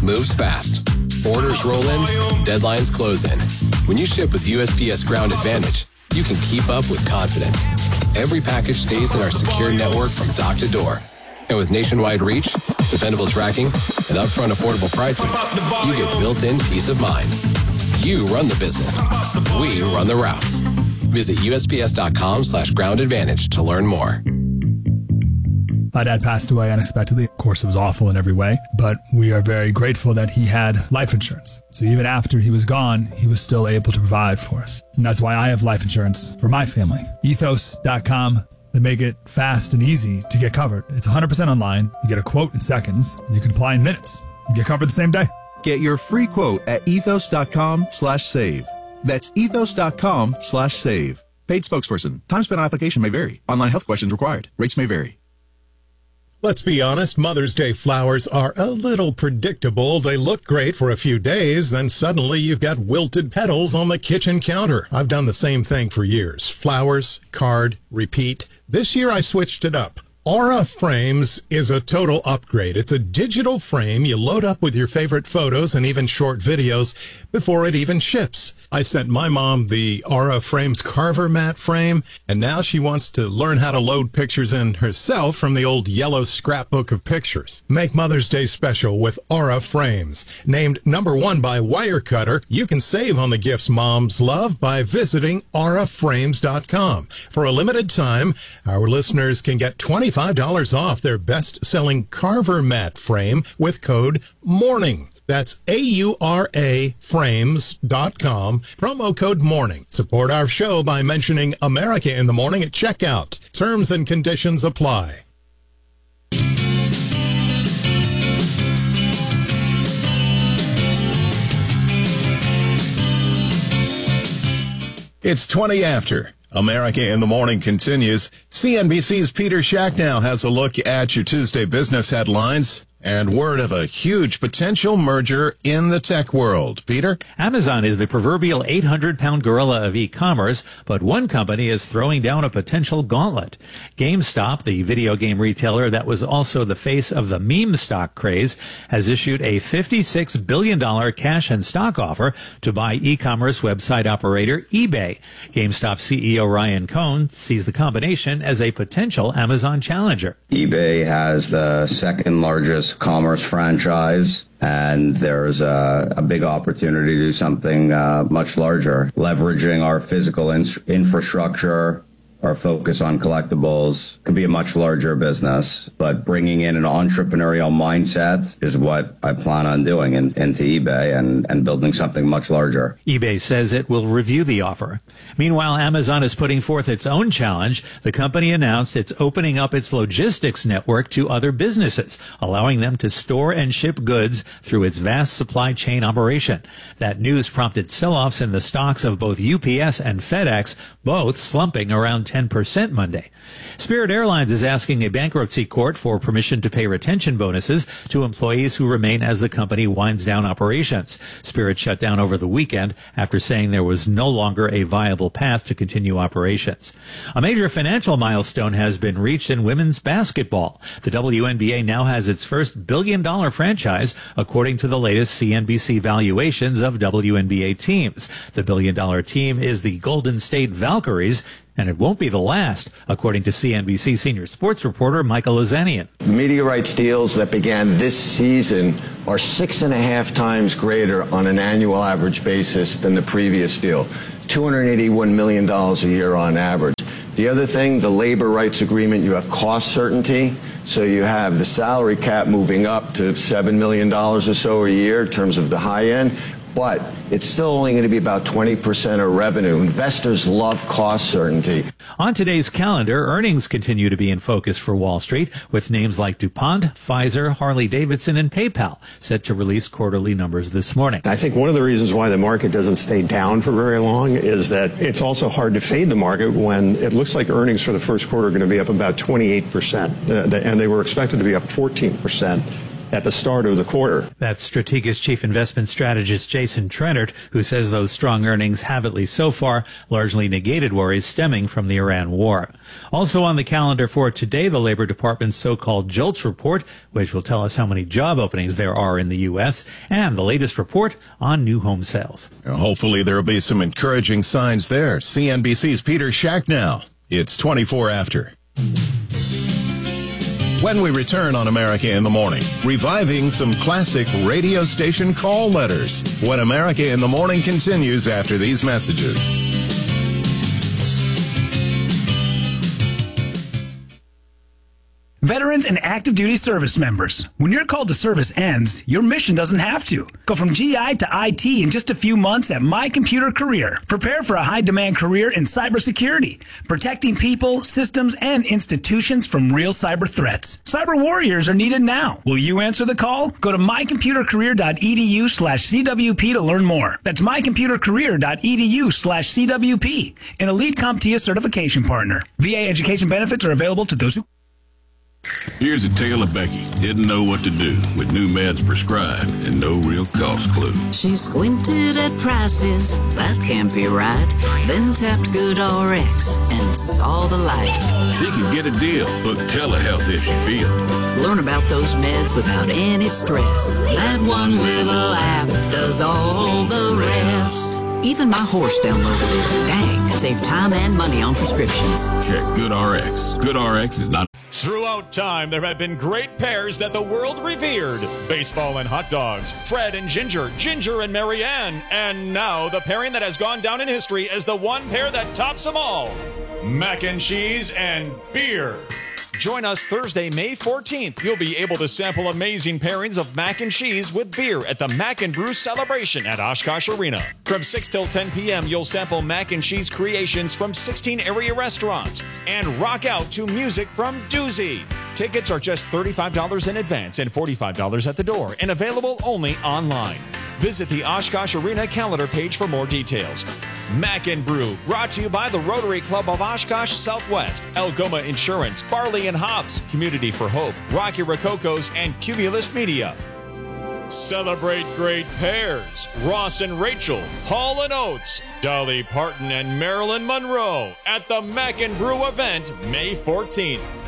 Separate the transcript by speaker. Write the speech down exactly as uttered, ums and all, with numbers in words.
Speaker 1: moves fast. Orders roll in, deadlines close in. When you ship with U S P S Ground Advantage, you can keep up with confidence. Every package stays in our secure network from dock to door. And with nationwide reach, dependable tracking, and upfront affordable pricing, you get built-in peace of mind. You run the business. We run the routes. Visit U S P S dot com slash ground advantage to learn more.
Speaker 2: My dad passed away unexpectedly. Of course, it was awful in every way, but we are very grateful that he had life insurance. So even after he was gone, he was still able to provide for us. And that's why I have life insurance for my family. ethos dot com. They make it fast and easy to get covered. It's one hundred percent online. You get a quote in seconds, and you can apply in minutes. You get covered the same day.
Speaker 3: Get your free quote at ethos dot com slash save. That's ethos dot com slash save. Paid spokesperson. Time spent on application may vary. Online health questions required. Rates may vary.
Speaker 4: Let's be honest, Mother's Day flowers are a little predictable. They look great for a few days, then suddenly you've got wilted petals on the kitchen counter. I've done the same thing for years. Flowers, card, repeat. This year I switched it up. Aura Frames is a total upgrade. It's a digital frame you load up with your favorite photos and even short videos before it even ships. I sent my mom the Aura Frames Carver Mat frame, and now she wants to learn how to load pictures in herself from the old yellow scrapbook of pictures. Make Mother's Day special with Aura Frames. Named number one by Wirecutter, you can save on the gifts moms love by visiting aura frames dot com. For a limited time, our listeners can get twenty-five dollars off their best-selling Carver Mat frame with code MORNING. That's A U R A frames dot com, promo code MORNING. Support our show by mentioning America in the Morning at checkout. Terms and conditions apply. It's twenty after. America in the Morning continues. C N B C's Peter Schack has a look at your Tuesday business headlines and word of a huge potential merger in the tech world. Peter?
Speaker 5: Amazon is the proverbial eight hundred pound gorilla of e-commerce, but one company is throwing down a potential gauntlet. GameStop, the video game retailer that was also the face of the meme stock craze, has issued a fifty-six billion dollars cash and stock offer to buy e-commerce website operator eBay. GameStop C E O Ryan Cohn sees the combination as a potential Amazon challenger.
Speaker 6: eBay has the second largest commerce franchise, and there's a, a big opportunity to do something uh, much larger, leveraging our physical in- infrastructure, our focus on collectibles. Could be a much larger business, but bringing in an entrepreneurial mindset is what I plan on doing in, into eBay and, and building something much larger.
Speaker 5: eBay says it will review the offer. Meanwhile, Amazon is putting forth its own challenge. The company announced it's opening up its logistics network to other businesses, allowing them to store and ship goods through its vast supply chain operation. That news prompted sell-offs in the stocks of both U P S and FedEx, both slumping around ten percent Monday. Spirit Airlines is asking a bankruptcy court for permission to pay retention bonuses to employees who remain as the company winds down operations. Spirit shut down over the weekend after saying there was no longer a viable path to continue operations. A major financial milestone has been reached in women's basketball. The W N B A now has its first billion-dollar franchise, according to the latest C N B C valuations of W N B A teams. The billion-dollar team is the Golden State Valkyries, and it won't be the last, according to C N B C senior sports reporter Michael Ozanian.
Speaker 7: Media rights deals that began this season are six and a half times greater on an annual average basis than the previous deal, two hundred eighty-one million dollars a year on average. The other thing, the labor rights agreement, you have cost certainty. So you have the salary cap moving up to seven million dollars or so a year in terms of the high end. But it's still only going to be about twenty percent of revenue. Investors love cost certainty.
Speaker 5: On today's calendar, earnings continue to be in focus for Wall Street, with names like DuPont, Pfizer, Harley-Davidson, and PayPal set to release quarterly numbers this morning.
Speaker 8: I think one of the reasons why the market doesn't stay down for very long is that it's also hard to fade the market when it looks like earnings for the first quarter are going to be up about twenty-eight percent, uh, and they were expected to be up fourteen percent. at the start of the quarter.
Speaker 5: That's Strategas chief investment strategist Jason Trennert, who says those strong earnings have, at least so far, largely negated worries stemming from the Iran war. Also on the calendar for today, the Labor Department's so-called JOLTS report, which will tell us how many job openings there are in the U S, and the latest report on new home sales.
Speaker 9: Hopefully there will be some encouraging signs there. C N B C's Peter Schack. It's twenty-four after. When we return on America in the Morning, reviving some classic radio station call letters. When America in the Morning continues after these messages.
Speaker 10: Veterans and active duty service members, when your call to service ends, your mission doesn't have to. Go from G I to I T in just a few months at My Computer Career. Prepare for a high-demand career in cybersecurity, protecting people, systems, and institutions from real cyber threats. Cyber warriors are needed now. Will you answer the call? Go to mycomputercareer.edu slash CWP to learn more. That's mycomputercareer.edu slash CWP, an elite CompTIA certification partner. V A education benefits are available to those who...
Speaker 11: Here's a tale of Becky. Didn't know what to do with new meds prescribed and no real cost clue.
Speaker 12: She squinted at prices, that can't be right. Then tapped GoodRx and saw the light.
Speaker 11: She could get a deal. Book telehealth if she feel.
Speaker 12: Learn about those meds without any stress. That one little app does all the rest. Even my horse downloaded it. Dang, save time and money on prescriptions.
Speaker 11: Check GoodRx. GoodRx is not...
Speaker 13: Throughout time, there have been great pairs that the world revered. Baseball and hot dogs, Fred and Ginger, Ginger and Marianne, and now the pairing that has gone down in history as the one pair that tops them all. Mac and cheese and beer. Join us Thursday, May fourteenth. You'll be able to sample amazing pairings of mac and cheese with beer at the Mac and Brew Celebration at Oshkosh Arena. From six till ten p.m., you'll sample mac and cheese creations from sixteen area restaurants and rock out to music from Doozy. Tickets are just thirty-five dollars in advance and forty-five dollars at the door and available only online. Visit the Oshkosh Arena calendar page for more details. Mac and Brew, brought to you by the Rotary Club of Oshkosh Southwest, Algoma Insurance, Barley and Hobbs, Community for Hope, Rocky Rococos, and Cumulus Media. Celebrate great pairs. Ross and Rachel, Hall and Oates, Dolly Parton and Marilyn Monroe at the Mac and Brew event May fourteenth.